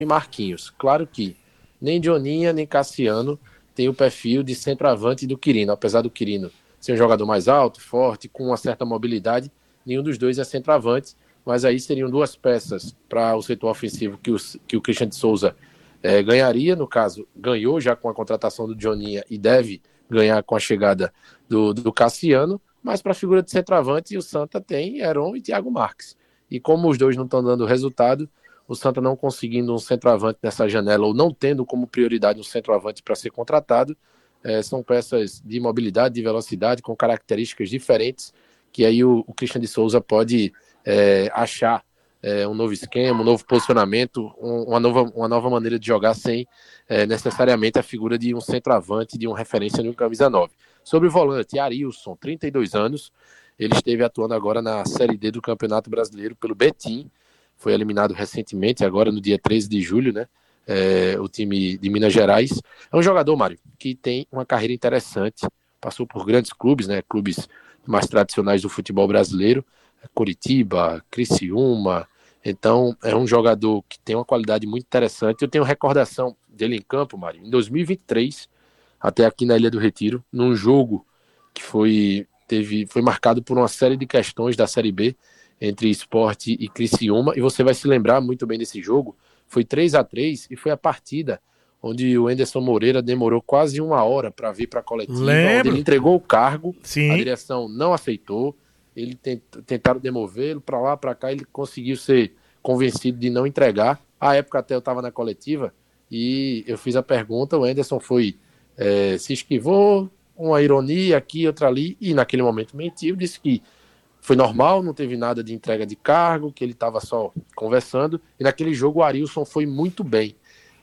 e Marquinhos. Claro que nem Joninha nem Cassiano tem o perfil de centroavante do Quirino, apesar do Quirino ser um jogador mais alto, forte, com uma certa mobilidade, nenhum dos dois é centroavante, mas aí seriam duas peças para o setor ofensivo que o Christian de Souza ganharia, no caso, ganhou já com a contratação do Joninha e deve ganhar com a chegada do Cassiano, mas para a figura de centroavante o Santa tem Heron e Thiago Marques. E como os dois não estão dando resultado, o Santa não conseguindo um centroavante nessa janela ou não tendo como prioridade um centroavante para ser contratado, são peças de mobilidade, de velocidade, com características diferentes, que aí o Christian de Souza pode achar um novo esquema, um novo posicionamento, uma nova maneira de jogar sem necessariamente a figura de um centroavante, de uma referência de um camisa 9. Sobre o volante, Arilson, 32 anos, ele esteve atuando agora na Série D do Campeonato Brasileiro pelo Betim, foi eliminado recentemente, agora no dia 13 de julho, né? O time de Minas Gerais. É um jogador, Mário, que tem uma carreira interessante, passou por grandes clubes, né? Clubes mais tradicionais do futebol brasileiro, Coritiba, Criciúma. Então, é um jogador que tem uma qualidade muito interessante. Eu tenho recordação dele em campo, Mário, em 2023, até aqui na Ilha do Retiro, num jogo que foi marcado por uma série de questões da Série B entre Sport e Criciúma, e você vai se lembrar muito bem desse jogo. Foi 3-3 e foi a partida onde o Enderson Moreira demorou quase uma hora para vir para a coletiva, onde ele Lembro. entregou o cargo, a Sim. direção não aceitou, ele tentaram demovê-lo para lá, para cá, ele conseguiu ser convencido de não entregar. À época até eu estava na coletiva e eu fiz a pergunta, o Enderson se esquivou, uma ironia aqui, outra ali, e naquele momento mentiu, disse que foi normal, não teve nada de entrega de cargo, que ele estava só conversando, e naquele jogo o Arilson foi muito bem.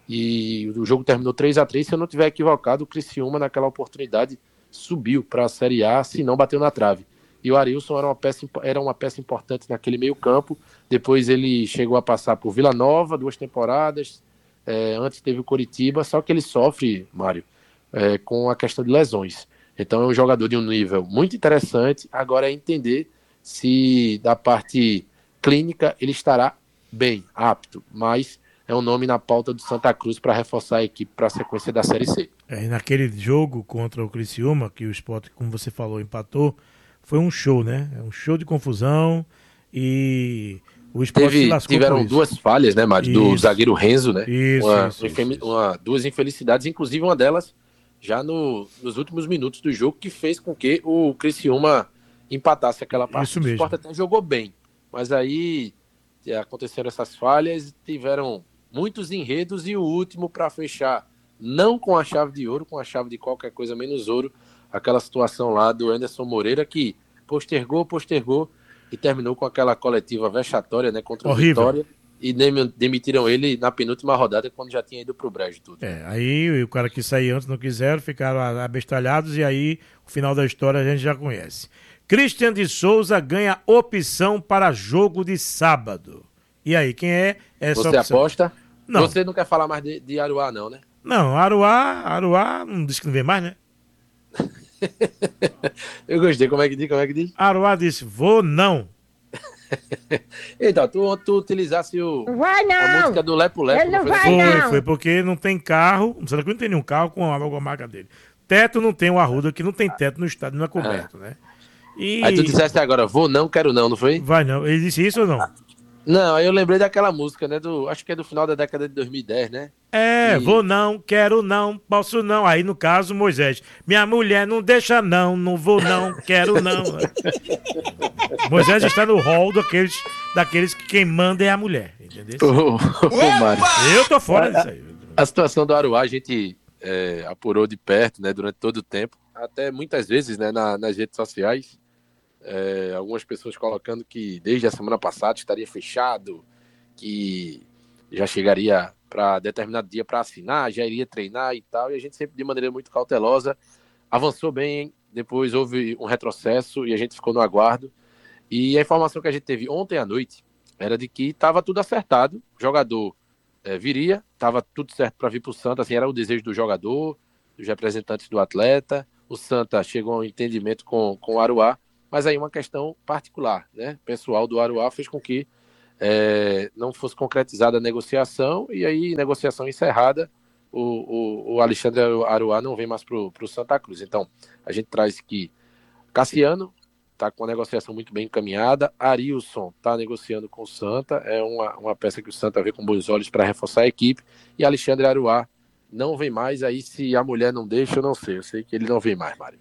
E o jogo terminou 3-3. Se eu não tiver equivocado, o Criciúma, naquela oportunidade, subiu para a Série A, se não bateu na trave. E o Arilson era uma peça importante naquele meio-campo. Depois ele chegou a passar por Vila Nova, 2 temporadas. Antes teve o Coritiba, só que ele sofre, Mário, com a questão de lesões. Então é um jogador de um nível muito interessante. Agora é entender se da parte clínica ele estará bem, apto, mas é um nome na pauta do Santa Cruz para reforçar a equipe para a sequência da Série C. Naquele jogo contra o Criciúma, que o Sport, como você falou, empatou, foi um show, né? Um show de confusão e o Sport se lascou por Tiveram isso. duas falhas, né, Mário, do Isso, zagueiro Renzo, né? isso. Duas infelicidades, inclusive uma delas já nos últimos minutos do jogo, que fez com que o Criciúma empatasse aquela Isso partida. O Sport mesmo. até jogou bem, mas aí aconteceram essas falhas, tiveram muitos enredos e o último para fechar, não com a chave de ouro, com a chave de qualquer coisa menos ouro, aquela situação lá do Enderson Moreira que postergou e terminou com aquela coletiva vexatória, né, contra o Horrível. Vitória, e demitiram ele na penúltima rodada quando já tinha ido pro brejo tudo. Aí o cara que saiu antes não quiseram, ficaram abestalhados e aí o final da história a gente já conhece. Christian de Souza ganha opção para jogo de sábado. E aí, quem é essa Você opção? aposta? Não. Você não quer falar mais de Aruá, não, né? Não, Aruá não diz que não vem mais, né? Eu gostei, como é que diz? Aruá disse, vou não. Então, tu utilizasse Não vai a música não! do Lepo Lepo, Ele não não foi vai daquele dia? Foi não! porque não tem carro, não sei que não tem nenhum carro com a logomarca dele. Teto não tem o Arruda, que não tem teto no estádio, não é Ah. coberto, né? Aí tu E disseste agora, vou não, quero não foi? vai não. Ele disse isso ou não? Não, aí eu lembrei daquela música, né, acho que é do final da década de 2010, né? Vou Que não, quero não, posso não. Aí no caso, Moisés, minha mulher não deixa não, não vou não, quero não. Moisés está no hall daqueles que quem manda é a mulher, entendeu? Ô, Mário, Eu tô fora disso aí. a situação do Aruá a gente apurou de perto, né, durante todo o tempo, até muitas vezes, né, nas redes sociais, algumas pessoas colocando que desde a semana passada estaria fechado, que já chegaria para determinado dia para assinar, já iria treinar e tal, e a gente sempre de maneira muito cautelosa avançou bem, depois houve um retrocesso e a gente ficou no aguardo. E a informação que a gente teve ontem à noite era de que estava tudo acertado, o jogador viria, estava tudo certo para vir para o Santa, assim, era o desejo do jogador, dos representantes do atleta, o Santa chegou a um entendimento com o Aruá, mas aí uma questão particular, né, pessoal do Aruá fez com que não fosse concretizada a negociação, e aí, negociação encerrada, o Alexandre Aruá não vem mais para o Santa Cruz. Então, a gente traz que Cassiano está com a negociação muito bem encaminhada, Arilson está negociando com o Santa, é uma peça que o Santa vê com bons olhos para reforçar a equipe, e Alexandre Aruá não vem mais. Aí, se a mulher não deixa, eu sei que ele não vem mais, Mário.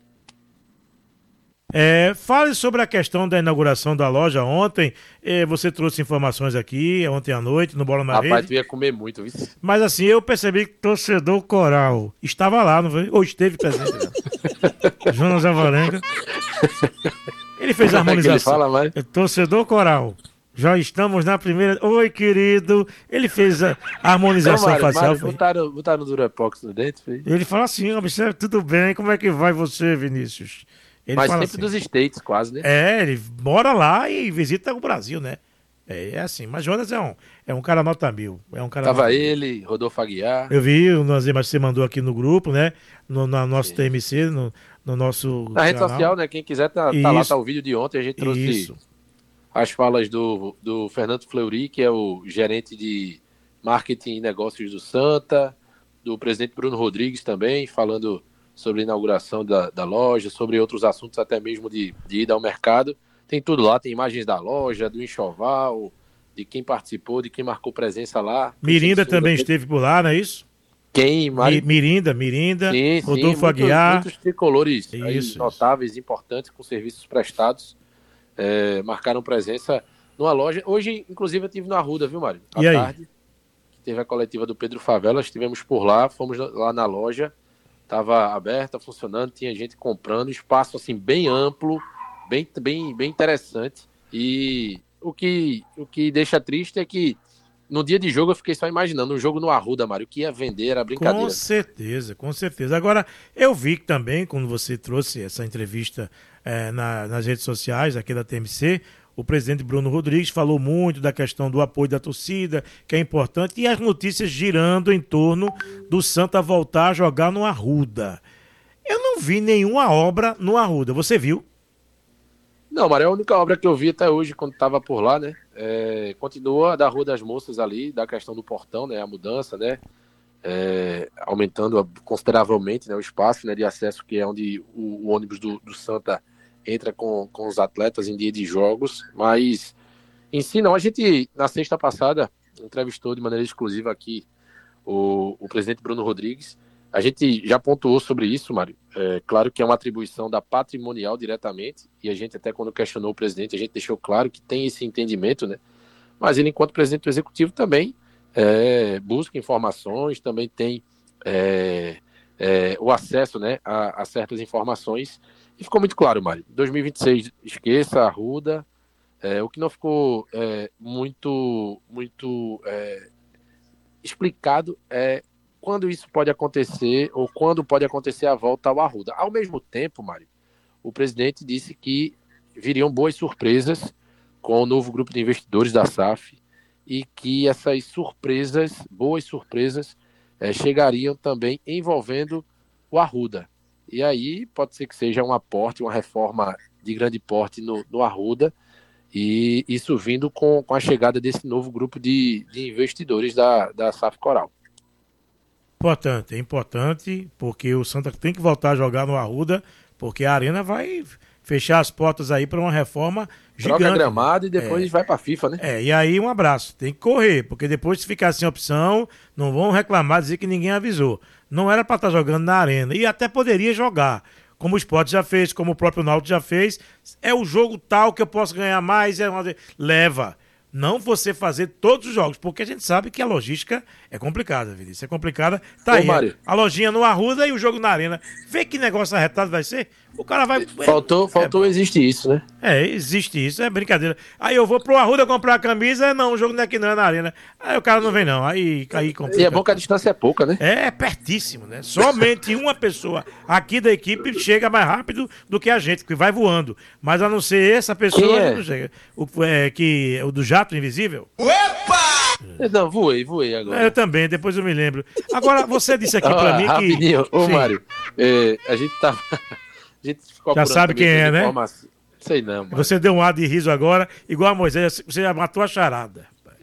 Fale sobre a questão da inauguração da loja ontem. Você trouxe informações aqui ontem à noite no Bola na Rede. Rapaz, tu ia comer muito, viu? Mas assim, eu percebi que o torcedor coral estava lá, não foi? Ou esteve presente. Jonas Alvarenga. Ele fez a harmonização. Ele fala mais? Torcedor coral. Já estamos na primeira. Oi, querido. Ele fez a harmonização facial. Botaram Durapox no dente, foi? Ele fala assim: observe, tudo bem, como é que vai você, Vinícius? Ele mas fala sempre assim, dos States, quase, né? ele mora lá e visita o Brasil, né? É assim. Mas Jonas é um cara nota 1000. Tava ele, Rodolfo Aguiar. Eu vi umas imagens que você mandou aqui no grupo, né? No nosso TMC, no nosso na rede social, né? Quem quiser tá lá, tá o vídeo de ontem. A gente trouxe as falas do Fernando Fleury, que é o gerente de marketing e negócios do Santa, do presidente Bruno Rodrigues também, falando sobre a inauguração da loja, sobre outros assuntos até mesmo de ida ao mercado. Tem tudo lá, tem imagens da loja, do enxoval, de quem participou, de quem marcou presença lá. Mirinda também esteve por lá, não é isso? Quem? Mirinda, sim, Rodolfo Aguiar. Muitos tricolores notáveis, importantes, com serviços prestados, marcaram presença numa loja. Hoje, inclusive, eu estive no Arruda, viu, Mário? À tarde, que teve a coletiva do Pedro Favela, estivemos por lá, fomos lá na loja, estava aberta, funcionando, tinha gente comprando, espaço assim bem amplo, bem interessante. E o que deixa triste é que no dia de jogo eu fiquei só imaginando um jogo no Arruda, Mário, que ia vender, era brincadeira. Com certeza. Agora, eu vi que também, quando você trouxe essa entrevista nas redes sociais aqui da TMC, o presidente Bruno Rodrigues falou muito da questão do apoio da torcida, que é importante, e as notícias girando em torno do Santa voltar a jogar no Arruda. Eu não vi nenhuma obra no Arruda. Você viu? Não, Mário, é a única obra que eu vi até hoje, quando estava por lá, né? Continua da Rua das Moças ali, da questão do portão, né? A mudança, né? Aumentando consideravelmente, né, o espaço, né, de acesso, que é onde o ônibus do Santa entra com os atletas em dia de jogos. Mas em si não, a gente na sexta passada entrevistou de maneira exclusiva aqui o presidente Bruno Rodrigues. A gente já pontuou sobre isso, Mário. Claro que é uma atribuição da Patrimonial diretamente, e a gente até quando questionou o presidente, a gente deixou claro que tem esse entendimento, né? Mas ele, enquanto presidente do executivo, também busca informações, também tem o acesso, né, a certas informações. E ficou muito claro, Mário. 2026, esqueça a Arruda. O que não ficou muito explicado é quando isso pode acontecer, ou quando pode acontecer a volta ao Arruda. Ao mesmo tempo, Mário, o presidente disse que viriam boas surpresas com o novo grupo de investidores da SAF, e que essas surpresas, boas surpresas, chegariam também envolvendo o Arruda. E aí pode ser que seja um aporte, uma reforma de grande porte no Arruda, e isso vindo com a chegada desse novo grupo de investidores da SAF Coral. É importante, porque o Santa tem que voltar a jogar no Arruda, porque a Arena vai fechar as portas aí para uma reforma gigante. Troca gramado e depois vai para a FIFA, né? E aí um abraço, tem que correr, porque depois se ficar sem opção, não vão reclamar, dizer que ninguém avisou. Não era para estar jogando na Arena, e até poderia jogar, como o Sport já fez, como o próprio Náutico já fez. É o jogo tal que eu posso ganhar mais, leva. Não você fazer todos os jogos, porque a gente sabe que a logística é complicada, Vinícius. É complicada. Tá aí, Mário, a lojinha no Arruda e o jogo na Arena. Vê que negócio arretado vai ser. O cara vai... Faltou existe isso, né? Existe isso, é brincadeira. Aí eu vou pro Arruda comprar a camisa, não, o jogo não é aqui não, é na Arena. Aí o cara não vem não, aí complica. E é bom que a distância é pouca, né? É pertíssimo, né? Somente uma pessoa aqui da equipe chega mais rápido do que a gente, que vai voando. Mas a não ser essa pessoa, não chega. O do jato invisível? Não, voei agora. Eu também, depois eu me lembro. Agora, você disse aqui pra mim que... Rapidinho, Mário, a gente tava... A gente ficou já sabe quem é, né? Sei não, Mário. Você deu um ar de riso agora, igual a Moisés, você já matou a charada.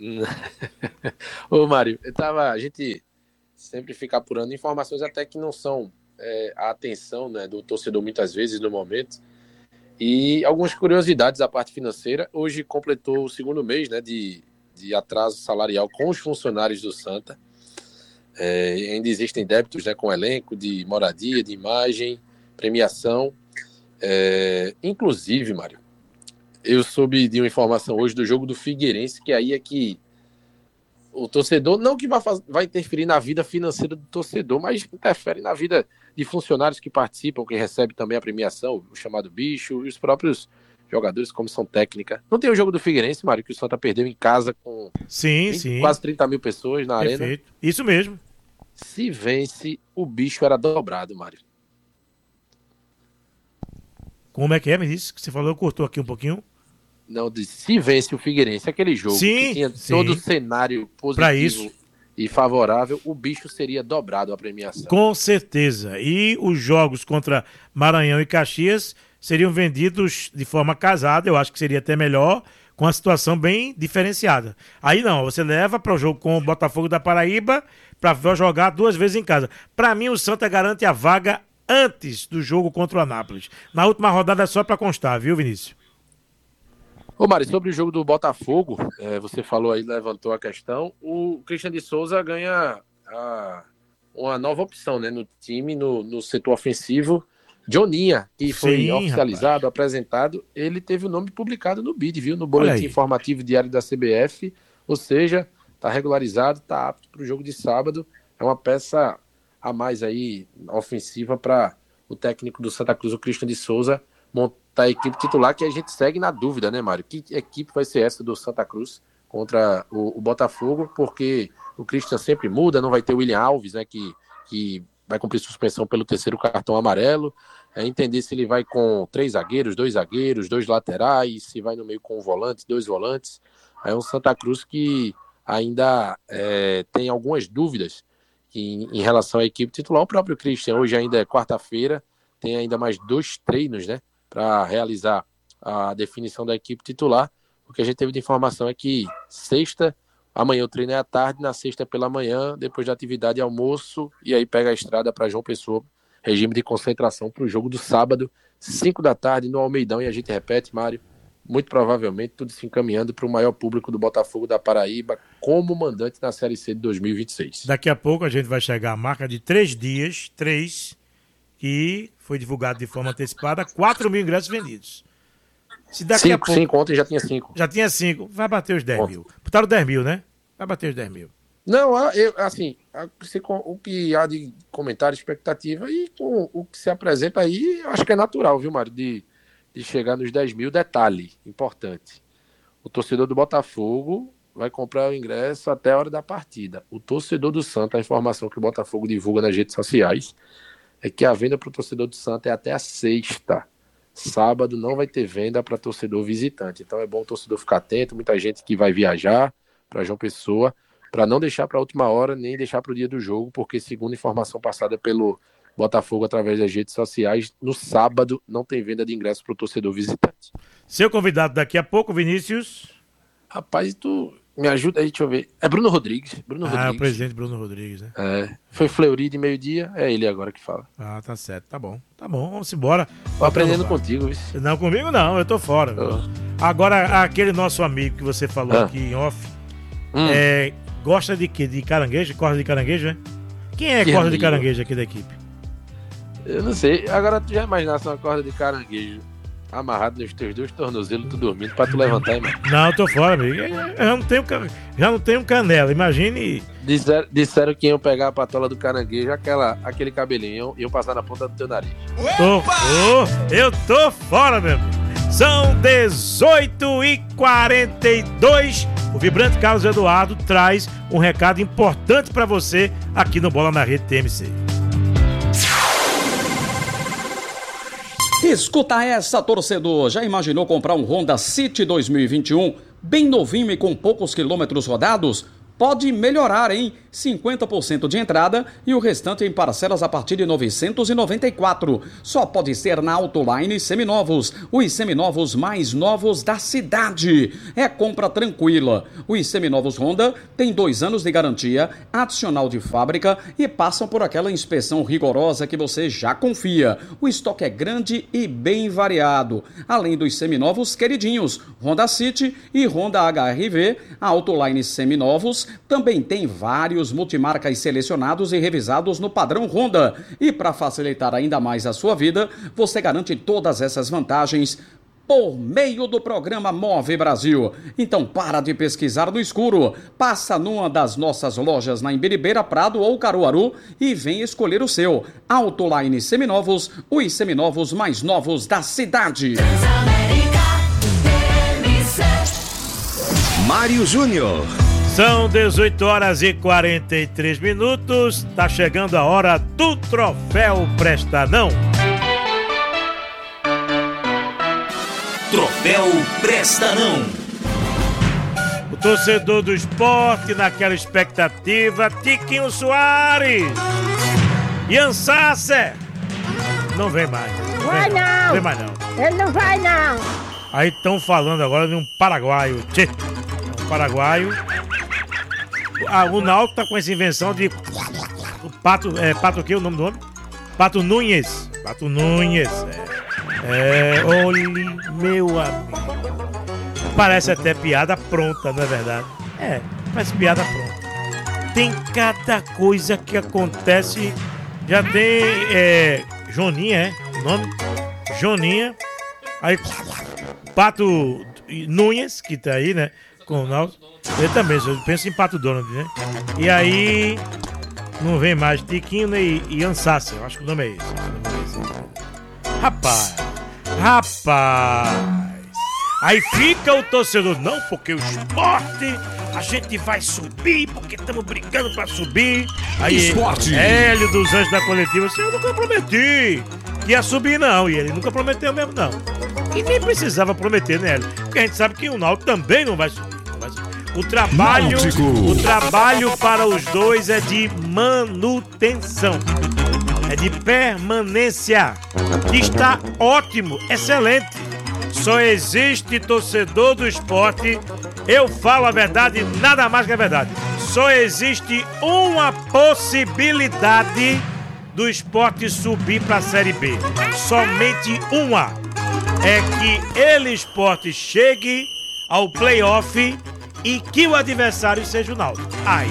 Ô, Mário, a gente sempre fica apurando informações até que não são a atenção, né, do torcedor muitas vezes no momento. E algumas curiosidades da parte financeira. Hoje completou o segundo mês, né, de atraso salarial com os funcionários do Santa. Ainda existem débitos, né, com elenco, de moradia, de imagem, premiação. Inclusive, Mário, eu soube de uma informação hoje do jogo do Figueirense, que aí é que o torcedor, não que vai interferir na vida financeira do torcedor, mas interfere na vida de funcionários que participam, que recebem também a premiação, o chamado bicho, e os próprios jogadores, comissão técnica. Não tem o jogo do Figueirense, Mário, que o Santa perdeu em casa com quase 30 mil pessoas na arena. Isso mesmo. Se vence, o bicho era dobrado, Mário. Como é que é, me disse? Que você falou, cortou aqui um pouquinho. Não, se vence o Figueirense, aquele jogo que tinha todo o cenário positivo e favorável, o bicho seria dobrado a premiação. Com certeza. E os jogos contra Maranhão e Caxias seriam vendidos de forma casada, eu acho que seria até melhor, com a situação bem diferenciada. Aí não, você leva para o jogo com o Botafogo da Paraíba para jogar 2 vezes em casa. Para mim, o Santa garante a vaga antes do jogo contra o Anápolis. Na última rodada é só para constar, viu, Vinícius? Ô, Mário, sobre o jogo do Botafogo, você falou aí, levantou a questão, o Christian de Souza ganha uma nova opção, né, no time, no setor ofensivo. Joninha, que foi oficializado, apresentado, ele teve o nome publicado no BID, viu? No Boletim Informativo Diário da CBF, ou seja, está regularizado, está apto para o jogo de sábado. É uma peça a mais aí, ofensiva, para o técnico do Santa Cruz, o Christian de Souza, montar a equipe titular, que a gente segue na dúvida, né, Mário? Que equipe vai ser essa do Santa Cruz contra o Botafogo, porque o Christian sempre muda, não vai ter o William Alves, né, que vai cumprir suspensão pelo 3º cartão amarelo. Entender se ele vai com 3 zagueiros, 2 zagueiros, 2 laterais, se vai no meio com 2 volantes. É um Santa Cruz que ainda tem algumas dúvidas em relação à equipe titular. O próprio Christian, hoje ainda é quarta-feira, tem ainda mais 2 treinos, né, para realizar a definição da equipe titular. O que a gente teve de informação é que sexta, amanhã o treino é à tarde, na sexta pela manhã, depois da atividade almoço, e aí pega a estrada para João Pessoa, regime de concentração para o jogo do sábado, 5 da tarde no Almeidão. E a gente repete, Mário, muito provavelmente tudo se encaminhando para o maior público do Botafogo da Paraíba como mandante na Série C de 2026. Daqui a pouco a gente vai chegar à marca de 3 dias, que foi divulgado de forma antecipada, 4 mil ingressos vendidos. Se daqui a pouco... 5, ontem já tinha 5. Já tinha 5, vai bater os 10 mil. Botaram 10 mil, né? Vai bater os 10 mil. Não, o que há de comentário, expectativa, e com o que se apresenta aí, eu acho que é natural, viu, Mário, de chegar nos 10 mil. Detalhe importante: o torcedor do Botafogo vai comprar o ingresso até a hora da partida. O torcedor do Santa, a informação que o Botafogo divulga nas redes sociais, é que a venda para o torcedor do Santa é até a sexta. Sábado não vai ter venda para torcedor visitante. Então é bom o torcedor ficar atento, muita gente que vai viajar para João Pessoa, para não deixar para a última hora, nem deixar para o dia do jogo, porque segundo informação passada pelo Botafogo através das redes sociais, no sábado não tem venda de ingressos para o torcedor visitante. Seu convidado daqui a pouco, Vinícius. Rapaz, tu me ajuda aí, deixa eu ver. É Bruno Rodrigues. É o presidente Bruno Rodrigues, né? Foi Fleury de meio-dia, é ele agora que fala. Ah, tá certo, tá bom, vamos embora. Tô aprendendo contigo, viu? Não, comigo não, eu tô fora. Agora, aquele nosso amigo que você falou aqui em off, gosta de quê? De caranguejo? Corda de caranguejo, né? Quem é corda de caranguejo aqui da equipe? Eu não sei. Agora tu já imaginasse uma corda de caranguejo amarrado nos teus 2 tornozelos, tu dormindo, pra tu levantar, irmão? Não, eu tô fora, amigo. Eu já não tenho canela, imagine. Disseram que iam pegar a patola do caranguejo, aquele cabelinho, iam passar na ponta do teu nariz. Eu tô fora, meu amigo. São 18h42. O Vibrante Carlos Eduardo traz um recado importante pra você aqui no Bola na Rede TMC. Escuta essa, torcedor. Já imaginou comprar um Honda City 2021, bem novinho e com poucos quilômetros rodados? Pode melhorar, hein? 50% de entrada e o restante em parcelas a partir de R$ 994. Só pode ser na Autoline Seminovos, os seminovos mais novos da cidade. É compra tranquila. Os seminovos Honda têm 2 anos de garantia, adicional de fábrica e passam por aquela inspeção rigorosa que você já confia. O estoque é grande e bem variado. Além dos seminovos queridinhos, Honda City e Honda HR-V, a Autoline Seminovos também tem vários multimarcas selecionados e revisados no padrão Honda. E para facilitar ainda mais a sua vida, você garante todas essas vantagens por meio do programa Move Brasil. Então para de pesquisar no escuro, passa numa das nossas lojas na Imbiribeira, Prado ou Caruaru e vem escolher o seu. Autoline Seminovos, os seminovos mais novos da cidade. Mário Júnior. São 18h43. Tá chegando a hora do Troféu Presta Não. Troféu Presta Não. O torcedor do esporte naquela expectativa, Tiquinho Soares, Ian Sasser, não vem mais. Vai não! Vem mais não. Ele não vai não! Aí estão falando agora de um paraguaio. Um paraguaio. O Náutico tá com essa invenção de Pato o que é o nome do homem? Pato Nunes. Olhe, meu amigo. Parece até piada pronta, não é verdade? Parece piada pronta. Tem cada coisa que acontece. Já tem Joninha, o nome? Joninha. Aí Pato Nunes, que tá aí, né? Com o Náutico. Eu também, eu penso em Pato Donald, né? E aí não vem mais Tiquinho nem Ian Sasser. Eu acho que o nome é esse. Rapaz. Aí fica o torcedor, não, porque o esporte, a gente vai subir, porque estamos brigando pra subir. Aí Esporte. Hélio dos Anjos da Coletiva, eu nunca prometi que ia subir não, e ele nunca prometeu mesmo não. E nem precisava prometer, né, Hélio? Porque a gente sabe que o Náutico também não vai subir. O trabalho para os dois é de manutenção. É de permanência. Está ótimo, excelente. Só existe torcedor do esporte. Eu falo a verdade, nada mais que a verdade. Só existe uma possibilidade do esporte subir para a Série B. Somente uma. É que ele, esporte, chegue ao play-off e que o adversário seja o Náutico. Aí,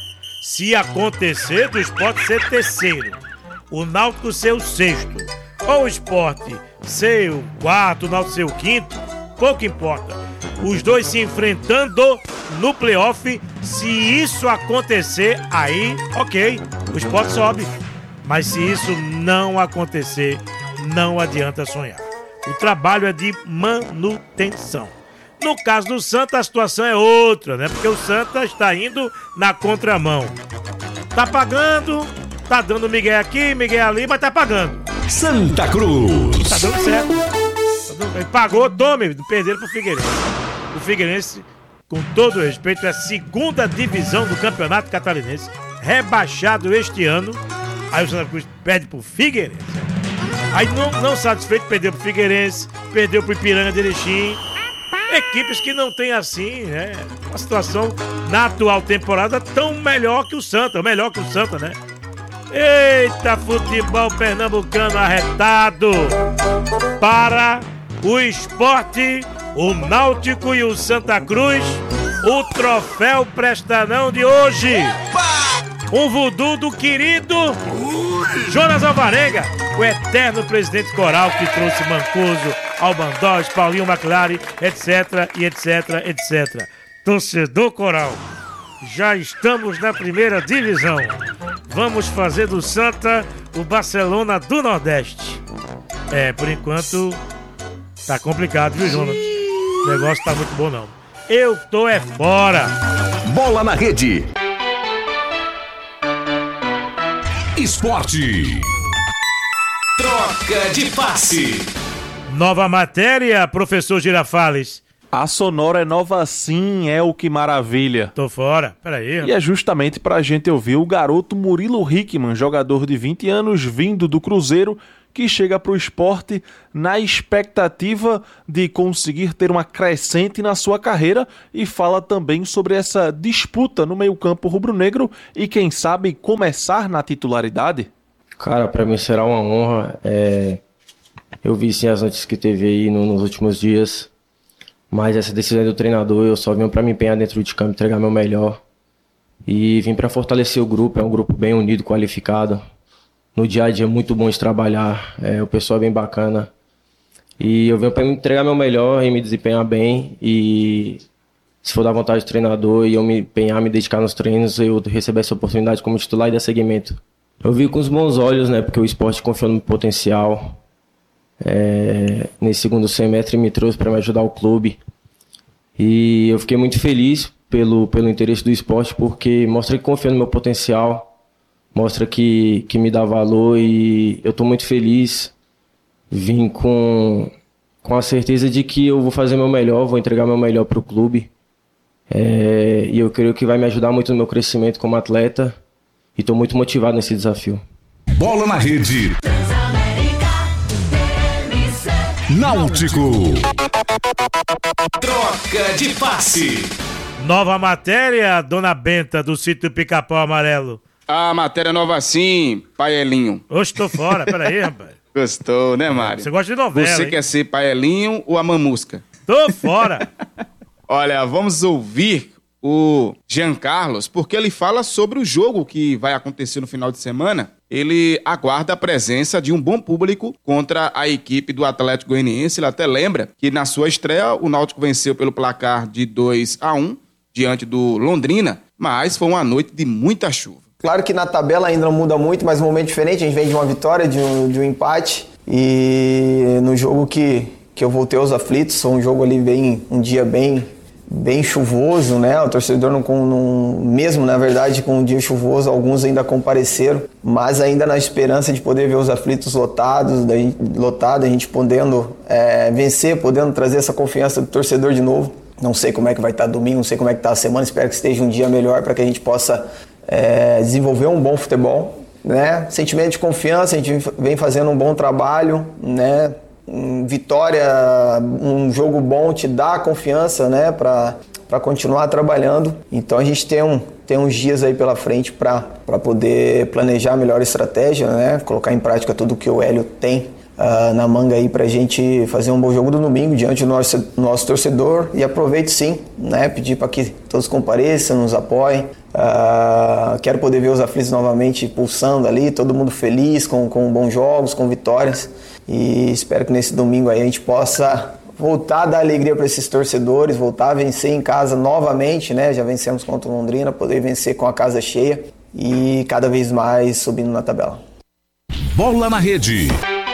se acontecer, do esporte ser terceiro, o Náutico ser o sexto, ou o esporte ser o quarto, o Náutico ser o quinto, pouco importa. Os dois se enfrentando no playoff, se isso acontecer, aí, ok, o esporte sobe. Mas se isso não acontecer, não adianta sonhar. O trabalho é de manutenção. No caso do Santa, a situação é outra, né? Porque o Santa está indo na contramão. Tá pagando, tá dando migué aqui, migué ali, mas tá pagando. Santa Cruz. Tá dando certo. Ele pagou, tome, perderam pro Figueirense. O Figueirense, com todo respeito, é a segunda divisão do Campeonato Catarinense, rebaixado este ano. Aí o Santa Cruz perde pro Figueirense. Aí não satisfeito, perdeu pro Figueirense, perdeu pro Ipiranga de Erechim. Equipes que não tem assim, né? Uma situação na atual temporada tão melhor que o Santa, né? Eita, futebol pernambucano arretado para o esporte, o Náutico e o Santa Cruz. O troféu Presta Não de hoje. Um voodoo do querido Jonas Alvarenga, o eterno presidente coral que trouxe Mancuso, Albandós, Paulinho McLaren, etc, etc. Torcedor coral, já estamos na primeira divisão. Vamos fazer do Santa o Barcelona do Nordeste. Por enquanto tá complicado, viu, Jonas? O negócio tá muito bom não. Eu tô fora. Bola na rede. Esporte. Troca de passe. Nova matéria, professor Girafales. A Sonora é nova sim, é o que maravilha. Tô fora, peraí. E é justamente pra gente ouvir o garoto Murilo Hickman, jogador de 20 anos, vindo do Cruzeiro, que chega pro Sport na expectativa de conseguir ter uma crescente na sua carreira e fala também sobre essa disputa no meio-campo rubro-negro e quem sabe começar na titularidade. Cara, pra mim será uma honra. Eu vi sim as notícias que teve aí nos últimos dias. Mas essa decisão é do treinador, eu só vim para me empenhar dentro de campo, entregar meu melhor. E vim para fortalecer o grupo, é um grupo bem unido, qualificado. No dia a dia é muito bom de trabalhar, o pessoal é bem bacana. E eu venho para me entregar meu melhor e me desempenhar bem. E se for da vontade do treinador e eu me empenhar, me dedicar nos treinos, eu receber essa oportunidade como titular e dar seguimento. Eu vi com os bons olhos, né, porque o esporte confiou no meu potencial. Nesse segundo semestre me trouxe para me ajudar o clube e eu fiquei muito feliz pelo interesse do esporte, porque mostra que confia no meu potencial, mostra que me dá valor e eu estou muito feliz. Vim com a certeza de que eu vou fazer meu melhor, vou entregar meu melhor para o clube e eu creio que vai me ajudar muito no meu crescimento como atleta e estou muito motivado nesse desafio. Bola na Rede. Náutico. Troca de passe. Nova matéria, dona Benta, do sítio Pica-Pau Amarelo. A matéria nova sim, Paelinho. Oxe, tô fora, peraí, rapaz. Gostou, né, Mário? Você gosta de novela, Você hein? quer ser Paelinho ou a Mamusca? Tô fora. Olha, vamos ouvir o Jean Carlos, porque ele fala sobre o jogo que vai acontecer no final de semana. Ele aguarda a presença de um bom público contra a equipe do Atlético Goianiense. Ele até lembra que na sua estreia o Náutico venceu pelo placar de 2-1 diante do Londrina, mas foi uma noite de muita chuva. Claro que na tabela ainda não muda muito, mas um momento diferente. A gente vem de uma vitória, de um empate, e no jogo que eu voltei aos aflitos, foi um jogo ali um dia bem chuvoso, né? O torcedor mesmo, na verdade, com um dia chuvoso, alguns ainda compareceram, mas ainda na esperança de poder ver os aflitos lotados, a gente podendo vencer, podendo trazer essa confiança do torcedor de novo. Não sei como é que vai estar domingo, não sei como é que está a semana, espero que esteja um dia melhor para que a gente possa desenvolver um bom futebol, né? Sentimento de confiança, a gente vem fazendo um bom trabalho, né? Vitória, um jogo bom te dá confiança, né, para continuar trabalhando. Então a gente tem uns dias aí pela frente para poder planejar a melhor estratégia, né, colocar em prática tudo que o Hélio tem na manga aí pra gente fazer um bom jogo do domingo diante do nosso torcedor. E aproveito sim, né, pedir para que todos compareçam, nos apoiem. Quero poder ver os aflitos novamente pulsando ali, todo mundo feliz, com bons jogos, com vitórias. E espero que nesse domingo aí a gente possa voltar a dar alegria para esses torcedores, voltar a vencer em casa novamente, né? Já vencemos contra o Londrina, poder vencer com a casa cheia e cada vez mais subindo na tabela. Bola na Rede.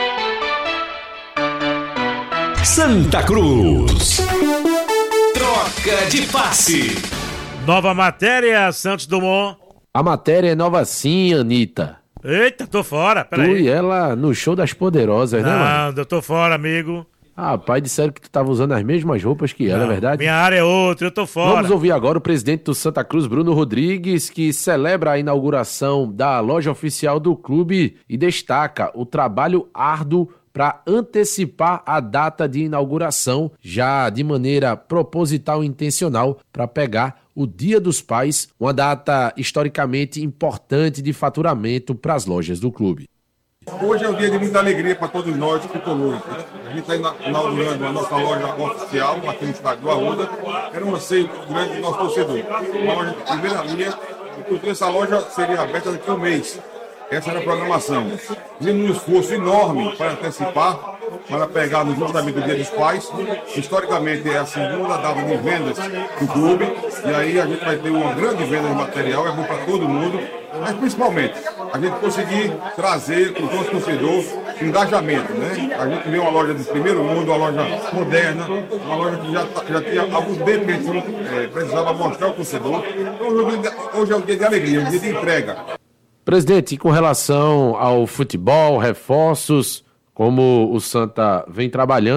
Santa Cruz. Troca de passe. Nova matéria, Santos Dumont. A matéria é nova sim, Anitta. Eita, tô fora, peraí. Tu e ela no show das poderosas, né, mano? Não, eu tô fora, amigo. Rapaz, disseram que tu tava usando as mesmas roupas que ela, é verdade? Minha área é outra, eu tô fora. Vamos ouvir agora o presidente do Santa Cruz, Bruno Rodrigues, que celebra a inauguração da loja oficial do clube e destaca o trabalho árduo para antecipar a data de inauguração, já de maneira proposital e intencional, para pegar o Dia dos Pais, uma data historicamente importante de faturamento para as lojas do clube. Hoje é um dia de muita alegria para todos nós, tricolores. A gente está inaugurando a nossa loja oficial aqui no estádio do Arruda. Era um anseio grande do nosso torcedor. Uma loja de primeira linha, inclusive essa loja seria aberta daqui a um mês. Essa era a programação. Fizemos um esforço enorme para antecipar, para pegar no justamente o Dia dos Pais. Historicamente é a segunda data de vendas do clube. E aí a gente vai ter uma grande venda de material, é bom para todo mundo. Mas principalmente, a gente conseguir trazer para o nosso torcedor engajamento, né? A gente vê uma loja de primeiro mundo, uma loja moderna, uma loja que já tinha algum tempo que a gente precisava mostrar ao torcedor. Então hoje é um dia de alegria, um dia de entrega. Presidente, e com relação ao futebol, reforços, como o Santa vem trabalhando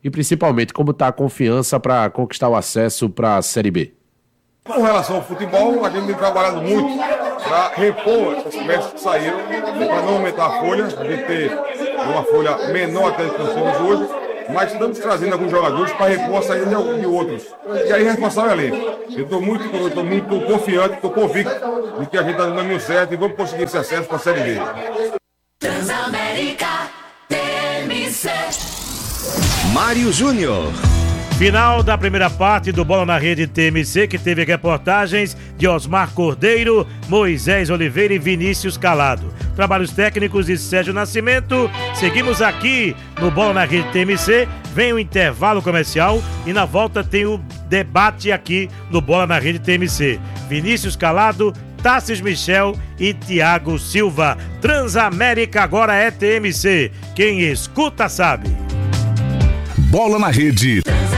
e principalmente como está a confiança para conquistar o acesso para a Série B. Com relação ao futebol, a gente tem trabalhado muito para repor essas peças que saíram, para não aumentar a folha, a gente ter uma folha menor até que nós temos hoje, mas estamos trazendo alguns jogadores para repor a saída de outros. E aí reforçar o elenco. Eu estou muito confiante, estou convicto de que a gente está no caminho certo e vamos conseguir esse acesso para a Série B. Transamérica TMC. Mário Júnior. Final da primeira parte do Bola na Rede TMC, que teve reportagens de Osmar Cordeiro, Moisés Oliveira e Vinícius Calado. Trabalhos técnicos de Sérgio Nascimento. Seguimos aqui no Bola na Rede TMC. Vem o intervalo comercial e na volta tem o debate aqui no Bola na Rede TMC. Vinícius Calado, Tassis Michel e Thiago Silva. Transamérica agora é TMC. Quem escuta sabe. Bola na Rede.